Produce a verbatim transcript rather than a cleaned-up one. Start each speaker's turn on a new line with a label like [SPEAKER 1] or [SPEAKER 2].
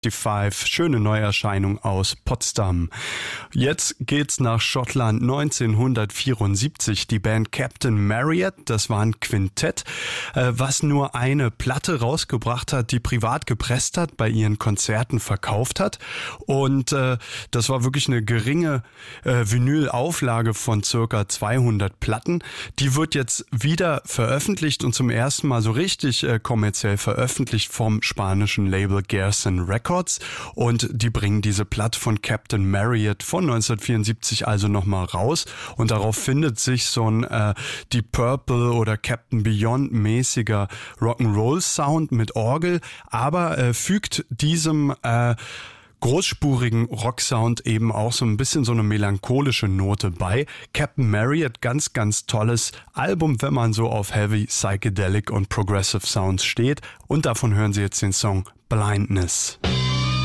[SPEAKER 1] fünf, schöne Neuerscheinung aus Potsdam. Jetzt geht's nach Schottland neunzehnhundertvierundsiebzig. Die Band Captain Marryat, das war ein Quintett, äh, was nur eine Platte rausgebracht hat, die privat gepresst hat, bei ihren Konzerten verkauft hat. Und äh, das war wirklich eine geringe äh, Vinylauflage von circa zweihundert Platten. Die wird jetzt wieder veröffentlicht und zum ersten Mal so richtig äh, kommerziell veröffentlicht vom spanischen Label Gerson Records. Und die bringen diese Platte von Captain Marryat von neunzehnhundertvierundsiebzig also nochmal raus. Und darauf findet sich so ein äh, Deep Purple oder Captain Beyond mäßiger Rock'n'Roll-Sound mit Orgel, aber äh, fügt diesem äh, großspurigen Rocksound eben auch so ein bisschen so eine melancholische Note bei. Captain Marryat, ganz, ganz tolles Album, wenn man so auf Heavy, Psychedelic und Progressive Sounds steht. Und davon hören Sie jetzt den Song Blindness.